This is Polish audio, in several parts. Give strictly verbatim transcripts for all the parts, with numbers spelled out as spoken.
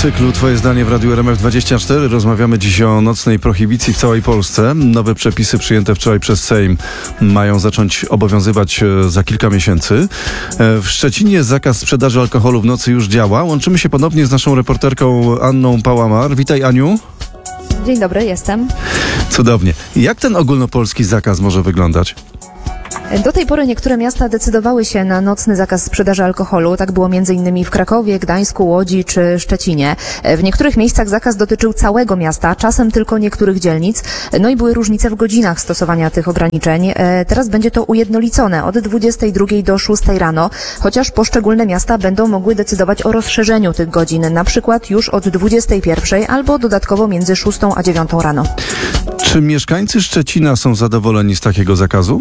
cyklu Twoje zdanie w Radiu R M F dwadzieścia cztery rozmawiamy dziś o nocnej prohibicji w całej Polsce. Nowe przepisy przyjęte wczoraj przez Sejm mają zacząć obowiązywać za kilka miesięcy. W Szczecinie zakaz sprzedaży alkoholu w nocy już działa. Łączymy się ponownie z naszą reporterką Anną Pałamar. Witaj, Aniu. Dzień dobry, jestem. Cudownie. Jak ten ogólnopolski zakaz może wyglądać? Do tej pory niektóre miasta decydowały się na nocny zakaz sprzedaży alkoholu. Tak było między innymi w Krakowie, Gdańsku, Łodzi czy Szczecinie. W niektórych miejscach zakaz dotyczył całego miasta, czasem tylko niektórych dzielnic. No i były różnice w godzinach stosowania tych ograniczeń. Teraz będzie to ujednolicone od dwudziestej drugiej do szóstej rano, chociaż poszczególne miasta będą mogły decydować o rozszerzeniu tych godzin, na przykład już od dwudziestej pierwszej albo dodatkowo między szóstą a dziewiątą rano. Czy mieszkańcy Szczecina są zadowoleni z takiego zakazu?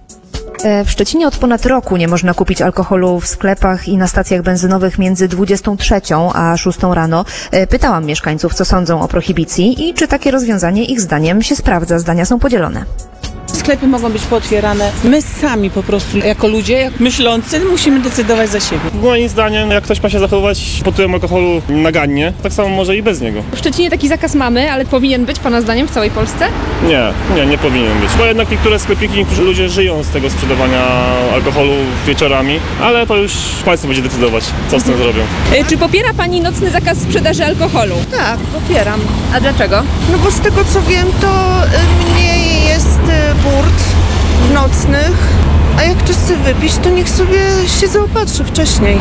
W Szczecinie od ponad roku nie można kupić alkoholu w sklepach i na stacjach benzynowych między dwudziestą trzecią a szóstą rano. Pytałam mieszkańców, co sądzą o prohibicji i czy takie rozwiązanie ich zdaniem się sprawdza. Zdania są podzielone. Sklepy mogą być pootwierane. My sami po prostu, jako ludzie, jak myślący, musimy decydować za siebie. Moim zdaniem, jak ktoś ma się zachowywać pod wpływem alkoholu nagannie, tak samo może i bez niego. W Szczecinie taki zakaz mamy, ale powinien być Pana zdaniem w całej Polsce? Nie, nie, nie powinien być. Bo jednak niektóre sklepiki, niektórzy ludzie żyją z tego sprzedawania alkoholu wieczorami, ale to już państwo będzie decydować, co z tym zrobią. E, czy popiera Pani nocny zakaz sprzedaży alkoholu? Tak, popieram. A dlaczego? No bo z tego co wiem, to y, mniej jest y, burt nocnych, a jak ktoś chce wypić, to niech sobie się zaopatrzy wcześniej.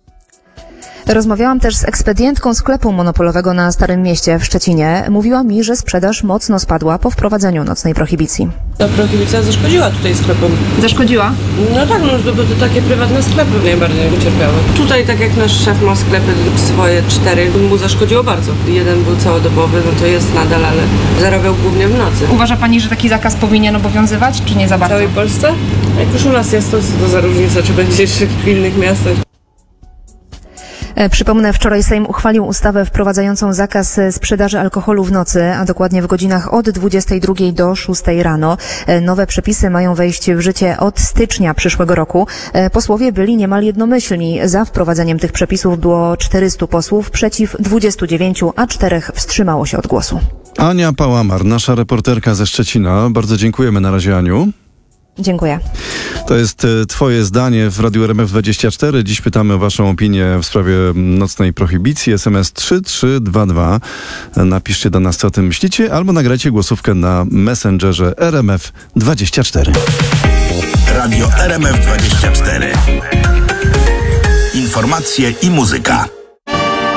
Rozmawiałam też z ekspedientką sklepu monopolowego na Starym Mieście w Szczecinie. Mówiła mi, że sprzedaż mocno spadła po wprowadzeniu nocnej prohibicji. Ta prohibicja zaszkodziła tutaj sklepom. Zaszkodziła? No tak, no bo to takie prywatne sklepy najbardziej ucierpiały. Tutaj tak jak nasz szef ma sklepy swoje cztery, mu zaszkodziło bardzo. Jeden był całodobowy, no to jest nadal, ale zarabiał głównie w nocy. Uważa Pani, że taki zakaz powinien obowiązywać, czy nie za W bardzo? całej Polsce? Jak już u nas jest, to co to za różnica, czy będzie w innych miastach? Przypomnę, wczoraj Sejm uchwalił ustawę wprowadzającą zakaz sprzedaży alkoholu w nocy, a dokładnie w godzinach od dwudziestej drugiej do szóstej rano. Nowe przepisy mają wejść w życie od stycznia przyszłego roku. Posłowie byli niemal jednomyślni. Za wprowadzeniem tych przepisów było czterystu posłów, przeciw dwudziestu dziewięciu, a czterech wstrzymało się od głosu. Ania Pałamar, nasza reporterka ze Szczecina. Bardzo dziękujemy na razie, Aniu. Dziękuję. To jest Twoje zdanie w Radiu R M F dwadzieścia cztery. Dziś pytamy o Waszą opinię w sprawie nocnej prohibicji. S M S trzy trzy dwa dwa. Napiszcie do nas, co o tym myślicie, albo nagrajcie głosówkę na Messengerze R M F dwadzieścia cztery. Radio R M F dwadzieścia cztery. Informacje i muzyka.